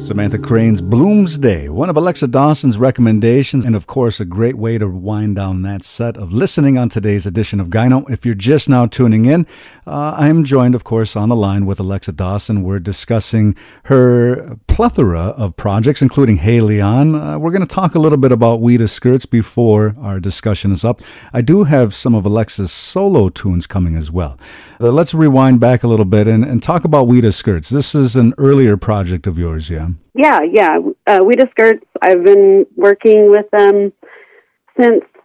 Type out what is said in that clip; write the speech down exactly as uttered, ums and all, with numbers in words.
Samantha Crane's Bloomsday, one of Alexa Dawson's recommendations, and of course a great way to wind down that set of listening on today's edition of Gyno. If you're just now tuning in, uh, I'm joined of course on the line with Alexa Dawson. We're discussing her plethora of projects, including Hey Leon. Uh, we're going to talk a little bit about Ouida Skirts before our discussion is up. I do have some of Alexa's solo tunes coming as well. Uh, let's rewind back a little bit and, and talk about Ouida Skirts. This is an earlier project of yours, yeah? Yeah, yeah. Uh, Ouida Skirts, I've been working with them since